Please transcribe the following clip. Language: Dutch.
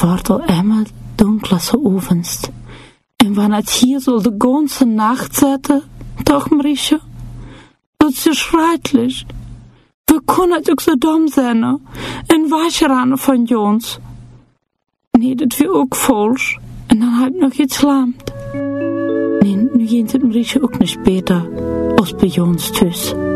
wordt al immer dunkler so ovens. En wanneer het hier soll de ganze Nacht zetten, toch Marietje? Dat is zo schrijtlich. We kunnen het ook zo dom zijn, en wasjeranen van Jons. Nee, dat weer ook vals. En dan heb ik nog iets slaamt. Nee, nu gaat het Marietje ook niet beter als bij Jons thuis.